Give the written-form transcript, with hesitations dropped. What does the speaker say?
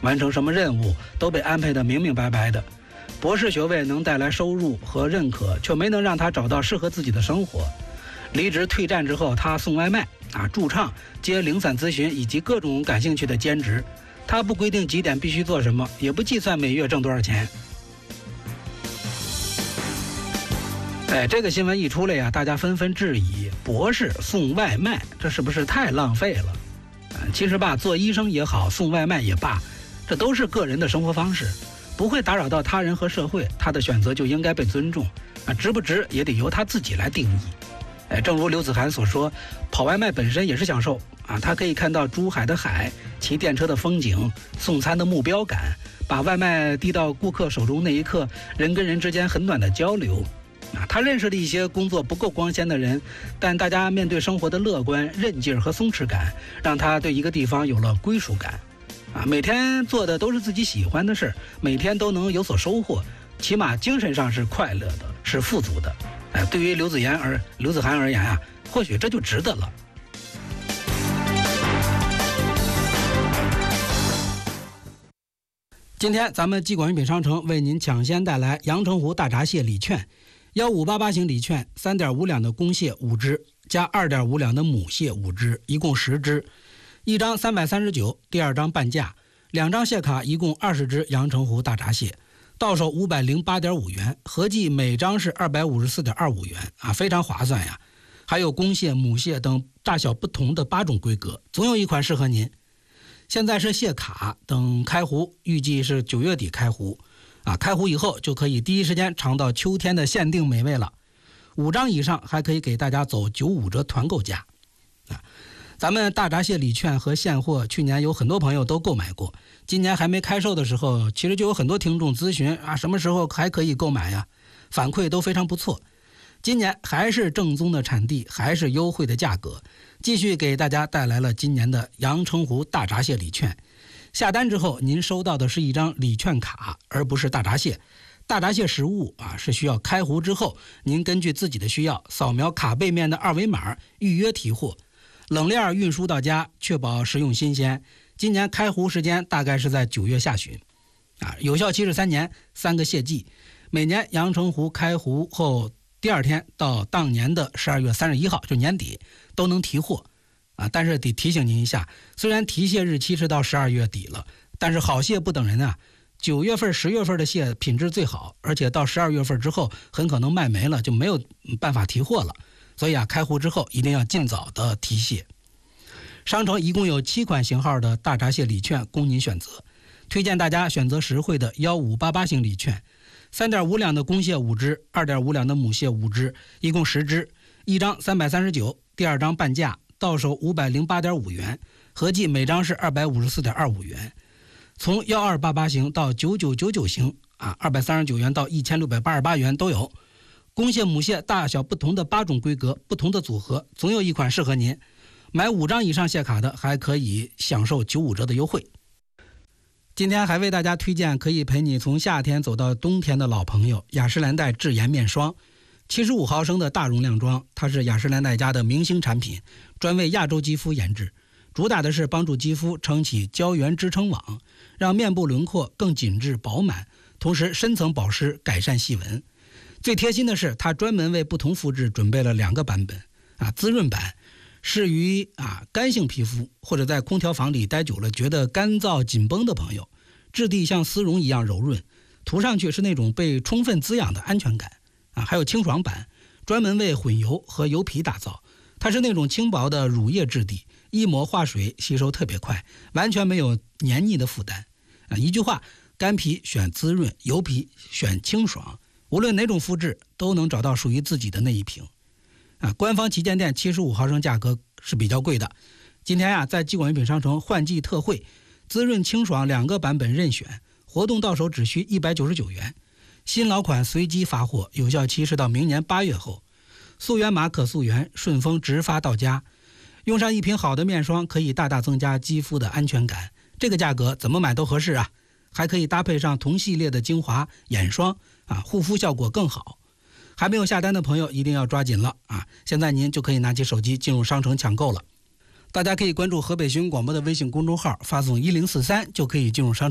完成什么任务都被安排得明明白白的。博士学位能带来收入和认可，却没能让他找到适合自己的生活。离职退战之后，他送外卖驻唱、接零散咨询以及各种感兴趣的兼职。他不规定几点必须做什么，也不计算每月挣多少钱。这个新闻一出来呀，大家纷纷质疑博士送外卖，这是不是太浪费了？其实吧，做医生也好，送外卖也罢，这都是个人的生活方式，不会打扰到他人和社会，他的选择就应该被尊重。值不值也得由他自己来定义。正如刘子涵所说，跑外卖本身也是享受他可以看到珠海的海，骑电车的风景，送餐的目标感，把外卖递到顾客手中那一刻，人跟人之间很暖的交流。他认识了一些工作不够光鲜的人，但大家面对生活的乐观、韧劲和松弛感，让他对一个地方有了归属感。每天做的都是自己喜欢的事，每天都能有所收获，起码精神上是快乐的，是富足的。对于刘子涵而言或许这就值得了。今天咱们纪广运品商城为您抢先带来阳澄湖大闸蟹礼券，1588型礼券，3.5两的公蟹5只，加2.5两的母蟹5只，一共10只，一张339，第二张半价，2张蟹卡，一共20只阳澄湖大闸蟹，到手508.5元，合计每张是254.25元非常划算呀。还有公蟹、母蟹等大小不同的8种规格，总有一款适合您。现在是蟹卡，等开湖，预计是9月底开湖开湖以后就可以第一时间尝到秋天的限定美味了。5张以上还可以给大家走95折团购价咱们大闸蟹礼券和现货去年有很多朋友都购买过，今年还没开售的时候，其实就有很多听众咨询什么时候还可以购买呀？反馈都非常不错。今年还是正宗的产地，还是优惠的价格，继续给大家带来了今年的阳澄湖大闸蟹礼券。下单之后您收到的是一张礼券卡，而不是大闸蟹。大闸蟹实物是需要开湖之后，您根据自己的需要扫描卡背面的2维码预约提货，冷链运输到家，确保食用新鲜。今年开湖时间大概是在9月下旬有效期是3年，3个蟹季。每年阳澄湖开湖后第2天到当年的12月31号，就年底都能提货但是得提醒您一下，虽然提蟹日期是到12月底了，但是好蟹不等人9月份、10月份的蟹品质最好，而且到12月份之后很可能卖没了，就没有办法提货了。所以开湖之后一定要尽早的提蟹。商城一共有7款型号的大闸蟹礼券供您选择，推荐大家选择实惠的1588型礼券，3.5两的公蟹5只，2.5两的母蟹5只，一共10只，一张339，第二张半价，到手508.5元，合计每张是254.25元。从1288型到9999型239元到1688元都有。公蟹、母蟹大小不同的8种规格，不同的组合，总有一款适合您。买5张以上蟹卡的还可以享受95折的优惠。今天还为大家推荐可以陪你从夏天走到冬天的老朋友雅诗兰黛智颜面霜，75毫升的大容量装，它是雅诗兰黛家的明星产品，专为亚洲肌肤研制，主打的是帮助肌肤撑起胶原支撑网，让面部轮廓更紧致饱满，同时深层保湿，改善细纹。最贴心的是，它专门为不同肤质准备了2个版本滋润版适于干性皮肤或者在空调房里待久了觉得干燥紧绷的朋友，质地像丝绒一样柔润，涂上去是那种被充分滋养的安全感还有清爽版，专门为混油和油皮打造，它是那种轻薄的乳液质地，一抹化水吸收特别快，完全没有黏腻的负担一句话，干皮选滋润，油皮选清爽，无论哪种肤质都能找到属于自己的那一瓶官方旗舰店75毫升价格是比较贵的，今天在纪广运品商城换季特惠，滋润清爽2个版本任选，活动到手只需199元，新老款随机发货，有效期是到明年8月后，溯源码可溯源，顺丰直发到家。用上一瓶好的面霜可以大大增加肌肤的安全感，这个价格怎么买都合适还可以搭配上同系列的精华、眼霜护肤效果更好。还没有下单的朋友一定要抓紧了现在您就可以拿起手机进入商城抢购了。大家可以关注河北新闻广播的微信公众号，发送1043就可以进入商城。